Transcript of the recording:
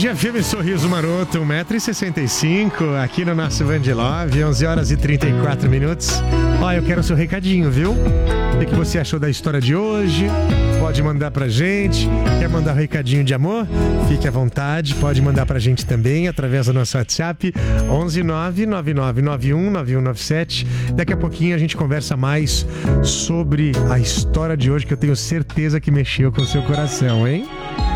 Tarde FM Sorriso Maroto, 1,65m, aqui no nosso Band Love, 11h34. Ó, eu quero o seu recadinho, viu? O que você achou da história de hoje? Pode mandar pra gente. Quer mandar um recadinho de amor? Fique à vontade, pode mandar pra gente também através do nosso WhatsApp 11999919197. Daqui a pouquinho a gente conversa mais sobre a história de hoje, que eu tenho certeza que mexeu com o seu coração, hein?